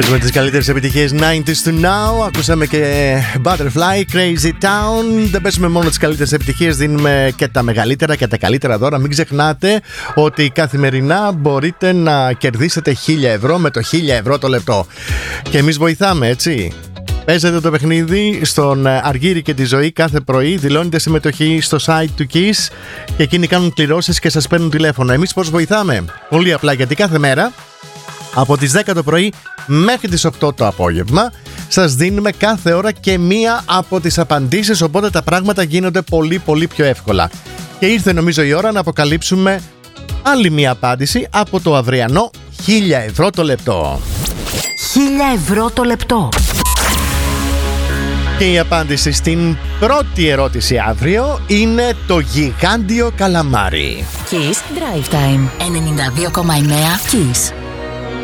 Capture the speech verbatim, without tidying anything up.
Με τις καλύτερες επιτυχίες ενενήντα to now. Ακούσαμε και Butterfly, Crazy Town. Δεν παίζουμε μόνο τις καλύτερες επιτυχίες, δίνουμε και τα μεγαλύτερα και τα καλύτερα δώρα. Μην ξεχνάτε ότι καθημερινά μπορείτε να κερδίσετε χίλια ευρώ με το χίλια ευρώ το λεπτό. Και εμείς βοηθάμε, έτσι. Παίζετε το παιχνίδι στον Αργύρι και τη Ζωή κάθε πρωί, δηλώνετε συμμετοχή στο site του Kiss και εκείνοι κάνουν κληρώσεις και σας παίρνουν τηλέφωνο. Εμείς πώς βοηθάμε? Πολύ απλά, γιατί κάθε μέρα από τις δέκα το πρωί μέχρι τις οκτώ το απόγευμα σας δίνουμε κάθε ώρα και μία από τις απαντήσεις, οπότε τα πράγματα γίνονται πολύ πολύ πιο εύκολα. Και ήρθε νομίζω η ώρα να αποκαλύψουμε άλλη μία απάντηση από το αυριανό χίλια ευρώ το λεπτό. χίλια ευρώ το λεπτό. Και η απάντηση στην πρώτη ερώτηση αύριο είναι το γιγάντιο καλαμάρι. Kiss Drive Time ενενήντα δύο κόμμα εννέα Kiss.